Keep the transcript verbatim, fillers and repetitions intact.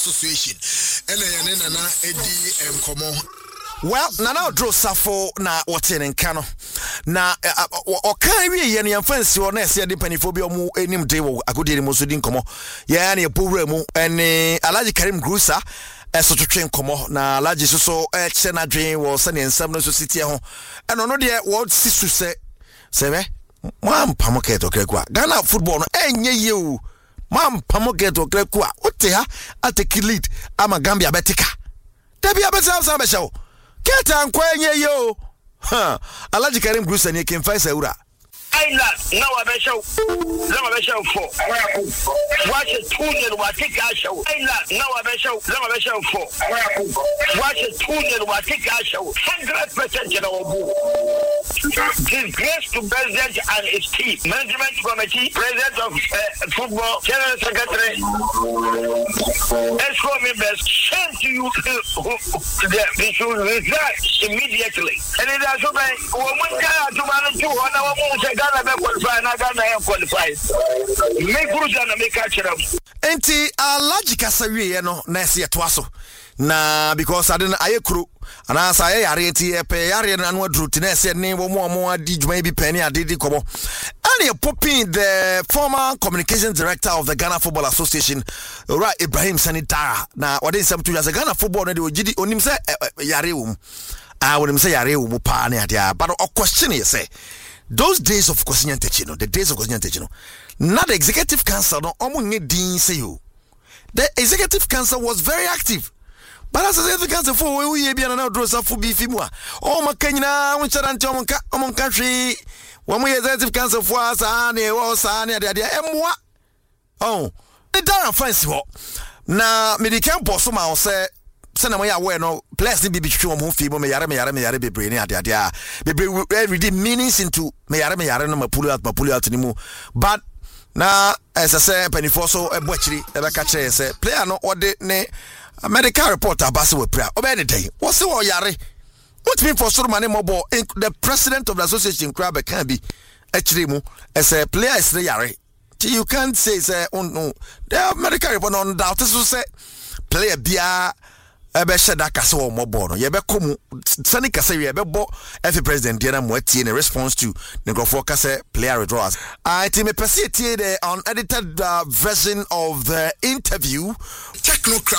Association. Ene yane nana edi enkomo. Well, Nana Drew Safo na watin in Kano. Na okai wi ye ne fancy or na se de panifobia mu enim de wo agodi mu so din komo. Ya na epowura mu ene Alhaji Karim Grusa eso twetwe nkomo na Alhaji so e che na dwen wo se ne nsam no so sitie ho. Eno no de wo sisu se sebe mam pamoketo krekwa. Ghana football no enye ye o. Mam pamoketo krekwa. Ote ha ateki lead ama Gambia betika. Debi abesa sa be show. Keta nkwenye yo. Ha. Alhaji Karim Grusa ni kimfaisa ura. Aina na wabesha. Zama besha four. Wache tune watika show. Aina na wabesha. Zama besha four. Wache tune watika show. one hundred percent in our book. Disgrace to president and his team. Management committee, president of uh, football, general secretary, escort members, shame to you uh, them. They should resign immediately. And it has to be woman to manage to one hour more. Ghana be qualified, na Ghana am qualified. Make Grusa na make catch them. Enti Alhaji kasawie no na ese etoaso. Na because adena ayekuru ana sa ye yare enti e pe yare na no adru ti na ese ne wo mo mo adi djuma bi pe ne adedi kobo. And popping the former communications director of the Ghana Football Association, right, Ibrahim Sani Dara. Na wade some two years Ghana football na de ogidi onim se yare wo. Ah wonim se yare wo pa na adia. But o question you say those days of Kosinyan Techino, the days of Kosinyan Techino, not the executive council, no, the executive council was very active. But as the executive council for we be an outdoor for Bifimua, oh, Macana, which are on country, when we executive council for us, and they were Sani, the idea, and what? Oh, the Dara fancy what? Now, Medicam Posoma say. Sana moya we no players ni bibi twom ho fi bo me yare me yare me yare bebre ni ade ade a bebre every day meanings into me yare me yare no mapulu out mapulu out ni mu but na as I say penifo so e bo akiri e be ka kire say player no ode ne medical report abase we prayer obe de dey wo se wo yare what mean for so many mobo the president of the association crab can be akiri mu as a player is the yare you can't say say on no the medical report on doubt so say player bia ebe sheda kase wo mobo no ye be komu sani kase ye be bo every president dey na mo atie in response to the grofo kase player withdrawals. I think me pese tie the unedited uh, version of the interview. Technocrat